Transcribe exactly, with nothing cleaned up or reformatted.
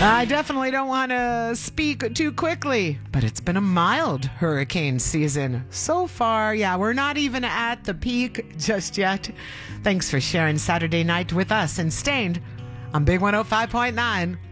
I definitely don't want to speak too quickly, but it's been a mild hurricane season. So far, yeah, we're not even at the peak just yet. Thanks for sharing Saturday night with us and Stained on Big one oh five point nine.